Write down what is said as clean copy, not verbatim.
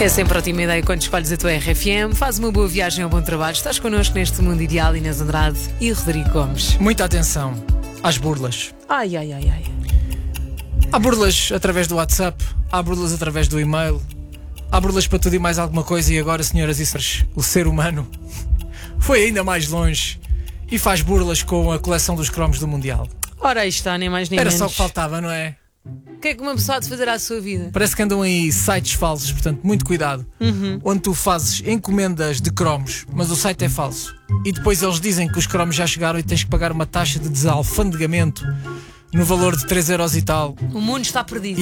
É sempre ótima ideia quando escolhes a tua RFM. Faz uma boa viagem ao bom trabalho. Estás connosco neste Mundo Ideal, Inês Andrade e Rodrigo Gomes. Muita atenção às burlas. Ai, ai, ai, ai. Há burlas através do WhatsApp, há burlas através do e-mail, há burlas para tudo e mais alguma coisa. E agora, senhoras e senhores, o ser humano foi ainda mais longe e faz burlas com a coleção dos cromos do Mundial. Ora, aí está, nem mais nem Era menos. só o que faltava, não é? O que é que uma pessoa há de fazer à sua vida? Parece que andam aí sites falsos, portanto, muito cuidado. Onde tu fazes encomendas de cromos, mas o site é falso. E depois eles dizem que os cromos já chegaram e tens que pagar uma taxa de desalfandegamento no valor de 3€ e tal. O mundo está perdido.